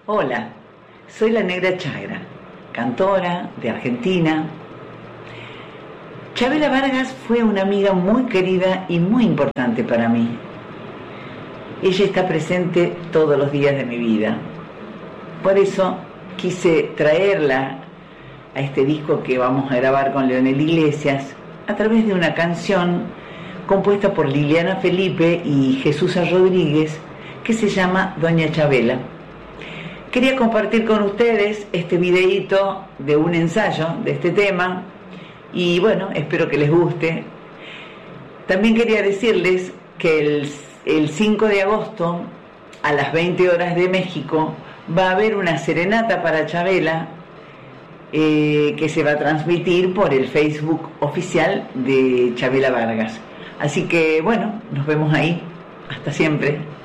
Hola, soy la Negra Chagra, cantora de Argentina. Chabela Vargas fue una amiga muy querida y muy importante para mí. Ella está presente todos los días de mi vida. Por eso quise traerla a este disco que vamos a grabar con Leonel Iglesias a través de una canción compuesta por Liliana Felipe y Jesús Rodríguez que se llama Doña Chabela. Quería compartir con ustedes este videíto de un ensayo de este tema y bueno, espero que les guste. También quería decirles que el 5 de agosto a las 20 horas de México va a haber una serenata para Chabela que se va a transmitir por el Facebook oficial de Chabela Vargas. Así que bueno, nos vemos ahí. Hasta siempre.